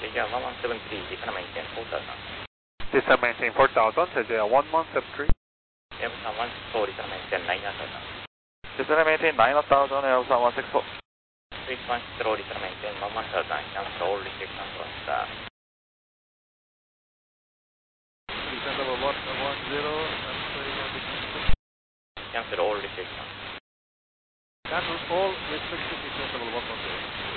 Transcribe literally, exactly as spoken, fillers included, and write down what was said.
J R one one seven three, descend maintain four thousand. Descend maintain four thousand, J R one one seven three. Air one six four, descend maintain nine thousand. Descend maintain nine thousand, Air one six four. Six one zero, descend maintain one one thousand, cancel all restriction for star. Descend level one one zero, Cancel all restrictions. Cancel all restrictions, descend level one one zero.